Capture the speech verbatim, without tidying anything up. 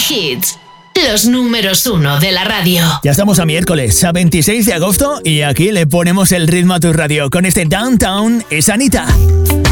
Hits, los números uno de la radio. Ya estamos a miércoles, a veintiséis de agosto, y aquí le ponemos el ritmo a tu radio con este Downtown. Es Anita.